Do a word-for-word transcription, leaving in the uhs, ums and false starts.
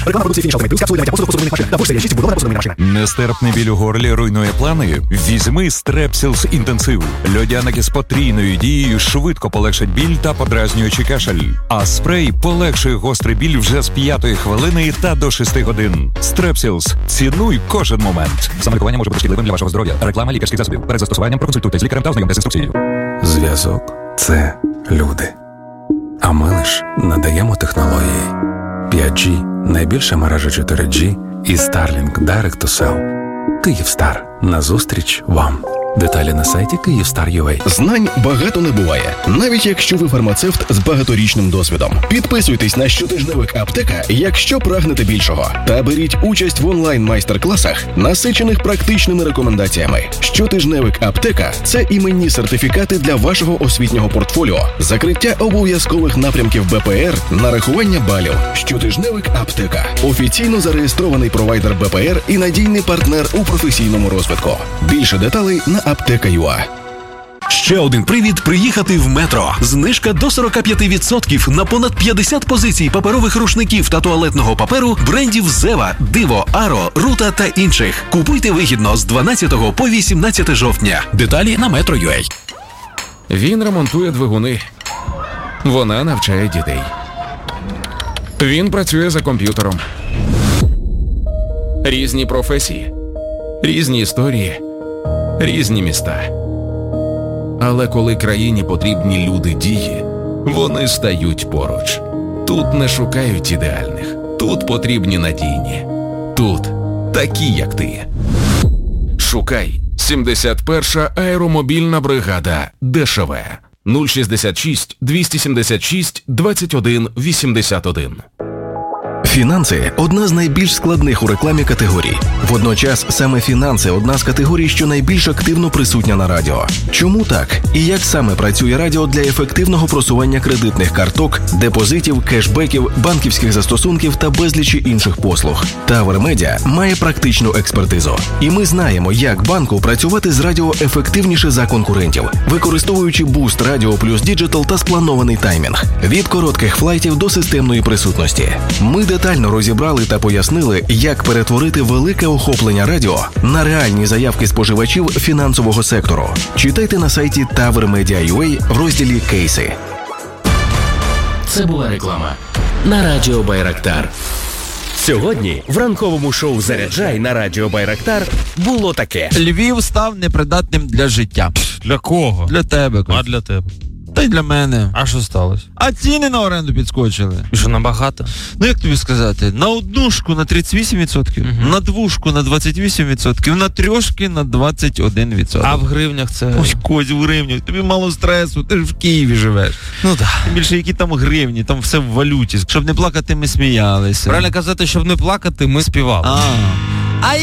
Реклама продукції Finish Ultimate Plus, капсули для посуду, посудомийних машин та Bosch серія шість вбудована посудомийна машина. Нестерпний біль у горлі руйнує плани? Візьми Strepsils інтенсив. Льодяники з потрійною дією швидко полегшать біль та подразнюючий кашель. А спрей полегшує гострий біль вже з п'ятої хвилини та до шести годин. Strepsils. Цінуй кожен момент. Самолікування може бути шкідливим для вашого здоров'я. Реклама лікарських засобів. Перед застосуванням проконсультуйтесь з лікарем та ознайомтесь з інструкцією. Зв'язок – це люди. А ми лиш надаємо технології. п'ять джі – найбільша мережа чотири джі і Starlink Direct to Cell. Київстар. Назустріч вам. Деталі на сайті Київстар точка ю а. Знань багато не буває, навіть якщо ви фармацевт з багаторічним досвідом. Підписуйтесь на щотижневик Аптека, якщо прагнете більшого. Та беріть участь в онлайн-майстер-класах, насичених практичними рекомендаціями. Щотижневик Аптека – це іменні сертифікати для вашого освітнього портфоліо, закриття обов'язкових напрямків Б П Р, нарахування балів. Щотижневик Аптека – офіційно зареєстрований провайдер Б П Р і надійний партнер у професійному розвитку. Більше деталей на аптека точка ю а. Ще один привід приїхати в Метро. Знижка до сорок п'ять відсотків на понад п'ятдесят позицій паперових рушників та туалетного паперу брендів Зева, Диво, Аро, Рута та інших. Купуйте вигідно з дванадцятого по вісімнадцяте жовтня. Деталі на метро точка ю а. Він ремонтує двигуни. Вона навчає дітей. Він працює за комп'ютером. Різні професії, різні історії, різні міста. Але коли країні потрібні люди дії, вони стають поруч. Тут не шукають ідеальних. Тут потрібні надійні. Тут такі, як ти. Шукай сімдесят перша аеромобільна бригада ДШВ. нуль шістдесят шість двісті сімдесят шість двадцять один вісімдесят один. Фінанси – одна з найбільш складних у рекламі категорій. Водночас саме фінанси – одна з категорій, що найбільш активно присутня на радіо. Чому так? І як саме працює радіо для ефективного просування кредитних карток, депозитів, кешбеків, банківських застосунків та безлічі інших послуг? Тавер Медіа має практичну експертизу. І ми знаємо, як банку працювати з радіо ефективніше за конкурентів, використовуючи буст Радіо плюс Діджитал та спланований таймінг. Від коротких флайтів до системної присутності. Ми детально розібрали та пояснили, як перетворити велике охоплення радіо на реальні заявки споживачів фінансового сектору. Читайте на сайті тавер медіа точка ю а в розділі «Кейси». Це була реклама на Радіо Байрактар. Сьогодні в ранковому шоу «Заряджай» на Радіо Байрактар було таке. Львів став непридатним для життя. Для кого? Для тебе. А для тебе? Та й для мене. А що сталося? А ціни на оренду підскочили. І що, набагато? Ну, як тобі сказати, на однушку на тридцять вісім відсотків, угу. На двушку на двадцять вісім відсотків, на трьошки на двадцять один відсоток. А в гривнях це... Ось, Козь, в гривнях. Тобі мало стресу, ти ж в Києві живеш. Ну так. Тим більше, які там гривні, там все в валюті. Щоб не плакати, ми сміялися. Правильно казати, щоб не плакати, ми співали. А.